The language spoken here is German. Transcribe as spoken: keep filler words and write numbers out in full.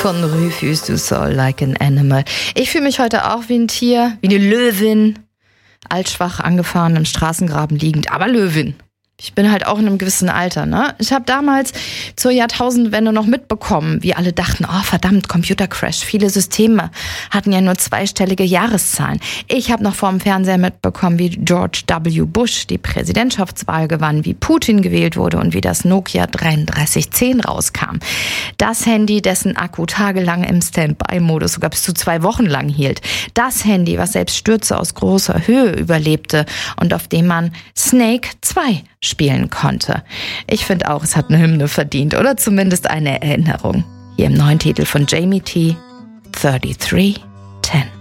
Von Rufus du Soul Like an Animal. Ich fühle mich heute auch wie ein Tier, wie eine Löwin. Altschwach, angefahren, im Straßengraben liegend, aber Löwin. Ich bin halt auch in einem gewissen Alter, ne? Ich habe damals zur Jahrtausendwende noch mitbekommen, wie alle dachten, oh verdammt, Computercrash. Viele Systeme hatten ja nur zweistellige Jahreszahlen. Ich habe noch vor dem Fernseher mitbekommen, wie George W. Bush die Präsidentschaftswahl gewann, wie Putin gewählt wurde und wie das Nokia dreiunddreißig zehn rauskam. Das Handy, dessen Akku tagelang im Standby-Modus sogar bis zu zwei Wochen lang hielt. Das Handy, was selbst Stürze aus großer Höhe überlebte und auf dem man Snake zwei spielen konnte. Ich finde auch, es hat eine Hymne verdient oder zumindest eine Erinnerung. Hier im neuen Titel von Jamie T, dreiunddreißig zehn.